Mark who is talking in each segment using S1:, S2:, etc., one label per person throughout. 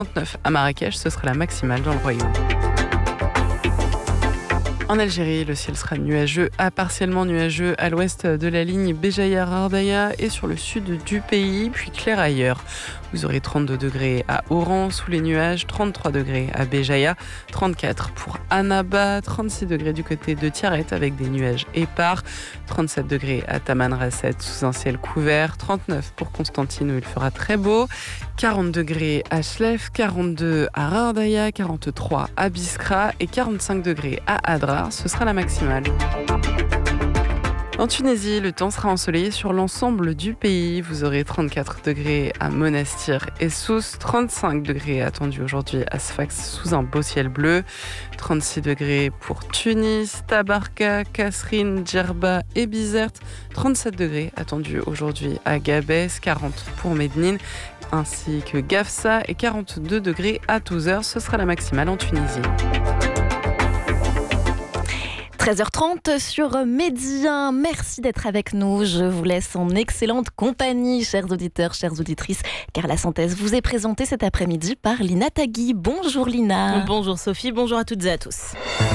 S1: 39 à Marrakech, ce sera la maximale dans le royaume. En Algérie, le ciel sera nuageux à partiellement nuageux à l'ouest de la ligne Béjaïa-Ardaya et sur le sud du pays, puis clair ailleurs. Vous aurez 32 degrés à Oran sous les nuages, 33 degrés à Béjaïa, 34 pour Annaba, 36 degrés du côté de Tiaret avec des nuages épars, 37 degrés à Tamanrasset sous un ciel couvert, 39 pour Constantine où il fera très beau, 40 degrés à Chlef, 42 à Rardaya, 43 à Biskra et 45 degrés à Adrar. Ce sera la maximale. En Tunisie, le temps sera ensoleillé sur l'ensemble du pays. Vous aurez 34 degrés à Monastir et Sousse, 35 degrés attendus aujourd'hui à Sfax sous un beau ciel bleu, 36 degrés pour Tunis, Tabarka, Kasserine, Djerba et Bizerte, 37 degrés attendus aujourd'hui à Gabès, 40 pour Mednine ainsi que Gafsa et 42 degrés à Tozeur. Ce sera la maximale en Tunisie.
S2: 13h30 sur Média. Merci d'être avec nous. Je vous laisse en excellente compagnie, chers auditeurs, chères auditrices, car la synthèse vous est présentée cet après-midi par Lina Tagui. Bonjour Lina.
S3: Bonjour Sophie, bonjour à toutes et à tous.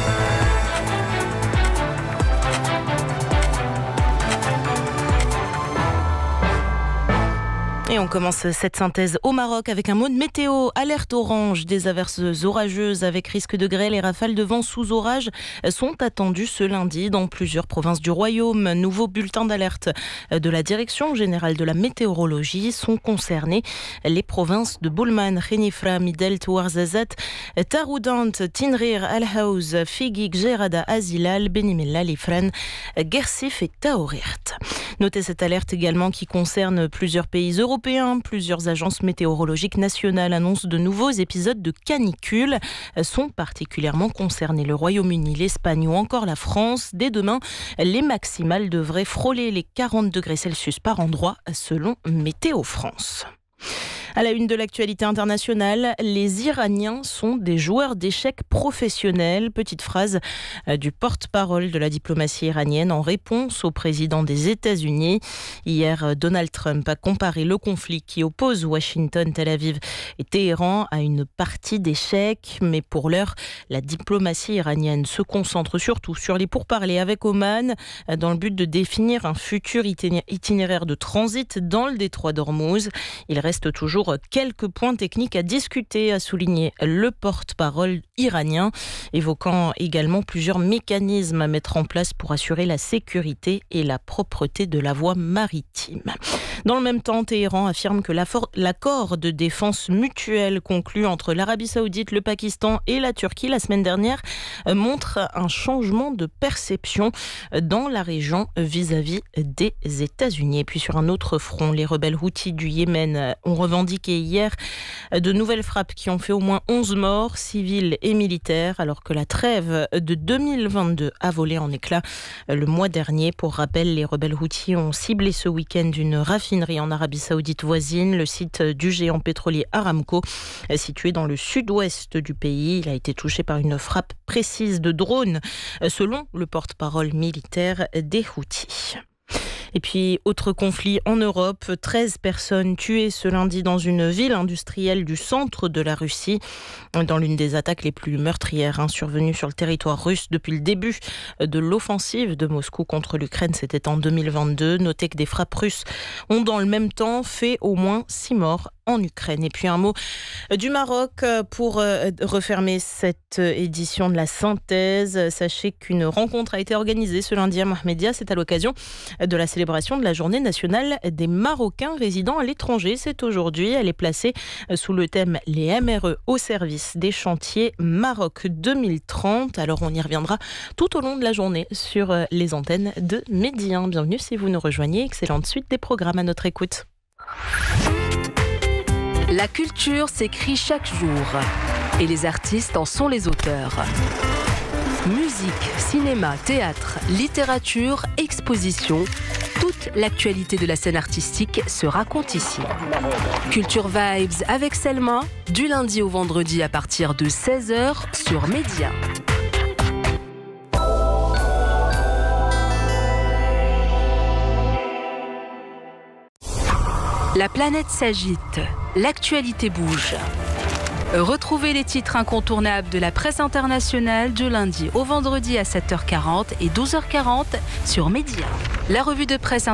S3: Et on commence cette synthèse au Maroc avec un mot de météo. Alerte orange, des averses orageuses avec risque de grêle et rafales de vent sous orage sont attendues ce lundi dans plusieurs provinces du royaume. Nouveau bulletin d'alerte de la Direction générale de la météorologie sont concernées les provinces de Boulman, Khenifra, Midelt, Ouarzazate, Taroudant, Tinrir, Al-Haouz, Figi, Gerada, Azilal, Benimella, Lifran, Gersif et Taourirt. Notez cette alerte également qui concerne plusieurs pays européens. Plusieurs agences météorologiques nationales annoncent de nouveaux épisodes de canicule. Sont particulièrement concernés le Royaume-Uni, l'Espagne ou encore la France. Dès demain, les maximales devraient frôler les 40 degrés Celsius par endroit selon Météo France. À la une de l'actualité internationale, les Iraniens sont des joueurs d'échecs professionnels. Petite phrase du porte-parole de la diplomatie iranienne en réponse au président des États-Unis. Hier, Donald Trump a comparé le conflit qui oppose Washington, Tel Aviv et Téhéran à une partie d'échecs. Mais pour l'heure, la diplomatie iranienne se concentre surtout sur les pourparlers avec Oman dans le but de définir un futur itinéraire de transit dans le détroit d'Ormuz. Il reste toujours quelques points techniques à discuter, a souligné le porte-parole iranien, évoquant également plusieurs mécanismes à mettre en place pour assurer la sécurité et la propreté de la voie maritime. Dans le même temps, Téhéran affirme que l'accord de défense mutuelle conclu entre l'Arabie Saoudite, le Pakistan et la Turquie la semaine dernière montre un changement de perception dans la région vis-à-vis des États-Unis. Et puis sur un autre front, les rebelles houthis du Yémen ont revendiqué hier de nouvelles frappes qui ont fait au moins 11 morts, civils et militaires, alors que la trêve de 2022 a volé en éclats le mois dernier. Pour rappel, les rebelles houthis ont ciblé ce week-end une raffinerie en Arabie Saoudite voisine, le site du géant pétrolier Aramco, situé dans le sud-ouest du pays. Il a été touché par une frappe précise de drone, selon le porte-parole militaire des Houthis. Et puis, autre conflit en Europe, 13 personnes tuées ce lundi dans une ville industrielle du centre de la Russie, dans l'une des attaques les plus meurtrières survenues sur le territoire russe depuis le début de l'offensive de Moscou contre l'Ukraine. C'était en 2022. Notez que des frappes russes ont dans le même temps fait au moins 6 morts en Ukraine. Et puis un mot du Maroc pour refermer cette édition de la synthèse. Sachez qu'une rencontre a été organisée ce lundi à Mohamedia. C'est à l'occasion de la célébration de la journée nationale des Marocains résidant à l'étranger. C'est aujourd'hui. Elle est placée sous le thème « Les MRE au service des chantiers Maroc 2030 ». Alors on y reviendra tout au long de la journée sur les antennes de Média. Bienvenue si vous nous rejoignez. Excellente suite des programmes à notre écoute.
S4: La culture s'écrit chaque jour et les artistes en sont les auteurs. Musique, cinéma, théâtre, littérature, exposition, toute l'actualité de la scène artistique se raconte ici. Culture Vibes avec Selma, du lundi au vendredi à partir de 16h sur Média. La planète s'agite, l'actualité bouge. Retrouvez les titres incontournables de la presse internationale du lundi au vendredi à 7h40 et 12h40 sur Média. La revue de presse